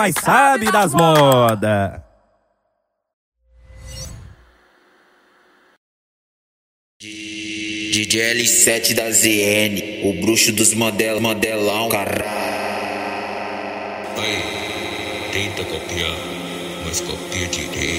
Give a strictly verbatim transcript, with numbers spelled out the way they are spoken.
Mas sabe das modas. D J L sete da Z N, o bruxo dos model, modelão, caralho. Aí, tenta copiar, mas copia direito.